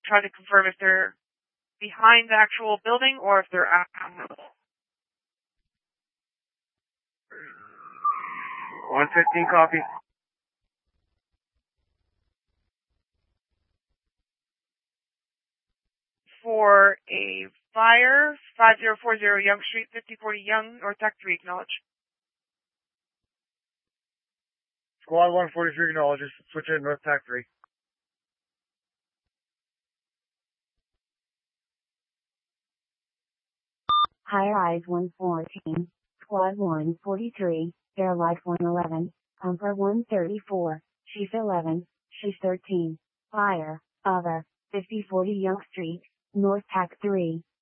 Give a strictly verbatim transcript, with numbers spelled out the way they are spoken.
try to confirm if they're behind the actual building or if they're at one fifteen, copy. For a fire, five zero four zero Young Street, fifty forty Young, North Tac three, acknowledge. Squad one forty-three acknowledges. Switch in North Tac three. High Rise one fourteen, Squad one forty-three, Air Life one eleven, Comfort one thirty-four, Chief eleven, Chief thirteen, Fire, Other, fifty forty Young Street, North Tac three.